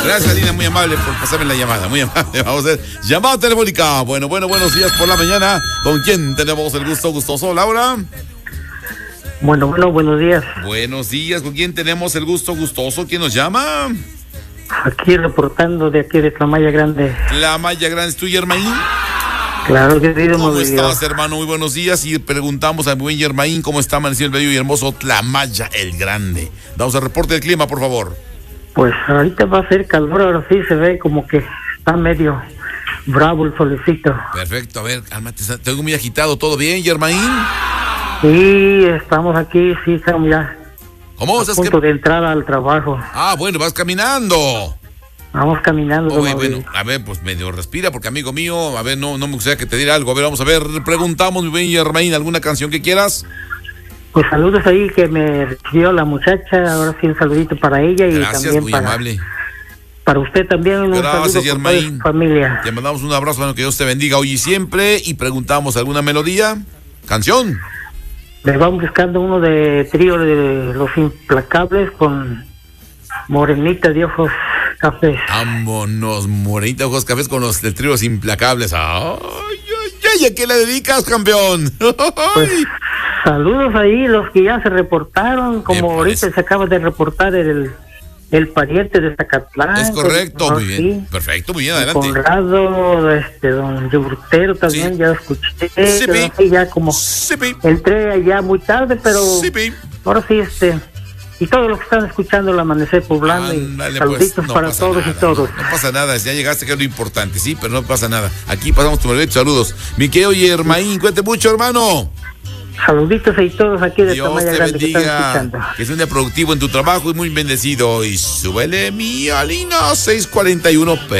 Gracias, Lina, muy amable por pasarme la llamada, muy amable. Vamos a ver, llamada telefónica. Bueno, buenos días por la mañana. ¿Con quién tenemos el gusto gustoso, Laura? Bueno, buenos días. Buenos días, ¿con quién tenemos el gusto gustoso? ¿Quién nos llama? Aquí reportando de aquí de Tlamaya Grande. Tlamaya Grande, ¿es tu Yermaín? Claro que sí, ¿Cómo estás, hermano? Muy buenos días. Y preguntamos a mi buen Yermaín cómo está amanecido el bello y hermoso Tlamaya el Grande. Damos el reporte del clima, por favor. Pues ahorita va a ser calor, ahora sí se ve como que está medio bravo el solecito. Perfecto, a ver, cálmate, tengo muy agitado. ¿Todo bien, Yermaín? Sí, estamos aquí, sí, estamos ya ¿Cómo? a punto de entrar al trabajo. Ah, bueno, vas caminando. Vamos caminando. Bueno, a ver, pues medio respira, porque amigo mío, a ver, no me gustaría que te diera algo. A ver, vamos a ver, preguntamos, mi buen Yermaín, ¿alguna canción que quieras? Pues saludos ahí que me recibió la muchacha, ahora sí un saludito para ella. Gracias, y también muy para, amable. Para usted también un Gracias, saludo por toda su familia. Te mandamos un abrazo, bueno, que Dios te bendiga hoy y siempre. Y preguntamos, ¿alguna melodía? ¿Canción? Les vamos buscando uno de trío de Los Implacables con Morenita de Ojos Cafés. Vámonos, Morenita de Ojos Cafés con los del trío Los Implacables. Ay, ¿a qué le dedicas, campeón? Pues, saludos ahí, los que ya se reportaron, como ahorita se acaba de reportar el pariente de Zacatlán. Es correcto, pues, muy bien. Sí. Perfecto, muy bien, adelante. Conrado, don Yurtero también, sí. Ya escuché. Sí, ya como entré allá muy tarde, pero ahora sí, y todos los que están escuchando el Amanecer Poblano, ándale, y saluditos pues, no para todos nada, y todos. No pasa nada, ya llegaste, que es lo importante, sí, pero no pasa nada. Aquí pasamos tu malvete, saludos. Mi querido Yermaín, cuente mucho, hermano. Saluditos a todos aquí de Tlamaya Grande que están escuchando. Que es un día productivo en tu trabajo y muy bendecido. Y súbele mi Alina 641 P.